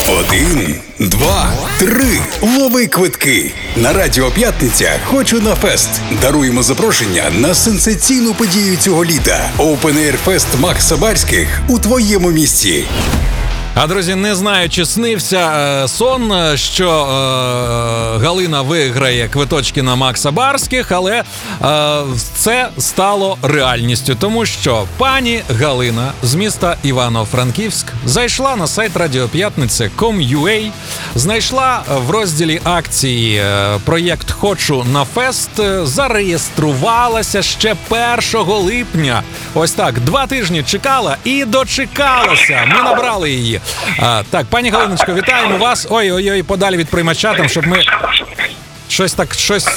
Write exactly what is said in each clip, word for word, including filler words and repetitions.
Один, два, три. Лови квитки. На Радіо П'ятниця «Хочу на фест». Даруємо запрошення на сенсаційну подію цього літа. Open Air Fest Макса Барських у твоєму місті. А, друзі, не знаю, чи снився е, сон, що е, Галина виграє квиточки на Макса Барських, але е, це стало реальністю, тому що пані Галина з міста Івано-Франківськ зайшла на сайт Радіо П'ятниця крапка ком крапка ю а, знайшла в розділі акції е, проєкт «Хочу на фест», зареєструвалася ще першого липня. Ось так, два тижні чекала і дочекалася. Ми набрали її. А, так, пані Галиночко, вітаємо вас. Ой-ой-ой, подалі від приймача, там, щоб ми щось так, щось...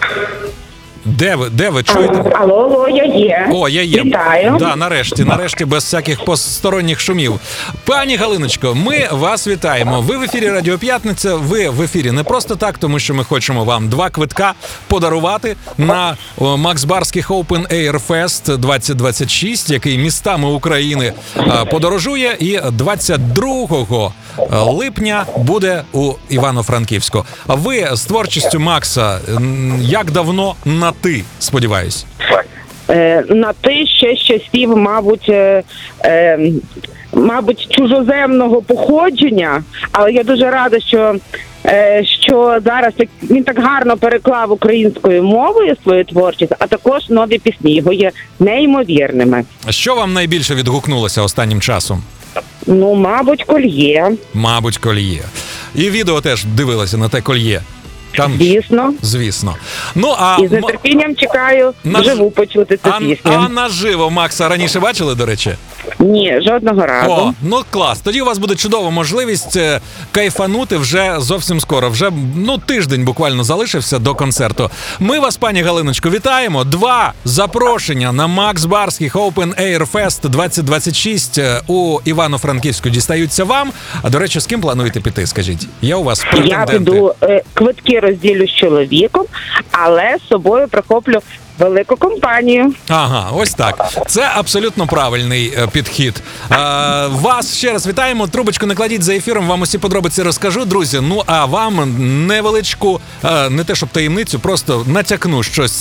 Де ви, де ви, чуєте? Алло, алло, я є. О, я є. Вітаю. Да, нарешті, нарешті, без всяких посторонніх шумів. Пані Галиночко, ми вас вітаємо. Ви в ефірі Радіо П'ятниця, ви в ефірі не просто так, тому що ми хочемо вам два квитка подарувати на о, Макс Барських Open Air Fest двадцять двадцять шість, який містами України а, подорожує, і двадцять другого липня буде у Івано-Франківську. А ви з творчістю Макса як давно на ти, сподіваюсь? Е, на ти ще з часів, мабуть, е, е, мабуть, чужоземного походження, але я дуже рада, що, е, що зараз він так гарно переклав українською мовою свою творчість, а також нові пісні його є неймовірними. Що вам найбільше відгукнулося останнім часом? Ну, мабуть, кольє. Мабуть, кольє. І відео теж дивилася на те кольє. Там, Звісно. Звісно. Ну, а І з нетерпінням чекаю Наж... вживу почути цю а, пісню. А наживо Макса раніше бачили, до речі? Ні, жодного разу. О, ну клас. Тоді у вас буде чудова можливість е, кайфанути вже зовсім скоро. Вже, ну, тиждень буквально залишився до концерту. Ми вас, пані Галиночко, вітаємо. Два запрошення на Макс Барських Open Air Fest двадцять двадцять шість у Івано-Франківську дістаються вам. А, до речі, з ким плануєте піти, скажіть? Є у вас претенденти? Я піду, е, квитки розділю з чоловіком, але з собою прихоплю велику компанію. Ага, ось так. Це абсолютно правильний е, підхід. Е, вас ще раз вітаємо. Трубочку не кладіть за ефіром, вам усі подробиці розкажу, друзі. Ну, а вам невеличку, е, не те щоб таємницю, просто натякну щось